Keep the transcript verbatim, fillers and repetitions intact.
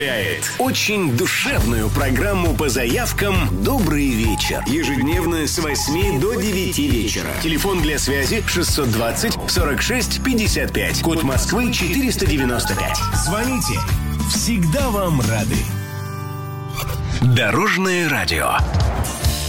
Очень душевную программу по заявкам «Добрый вечер». Ежедневно с восьми до девяти вечера. Телефон для связи шестьсот двадцать сорок шесть пятьдесят пять. Код Москвы четыреста девяносто пять. Звоните. Всегда вам рады. Дорожное радио.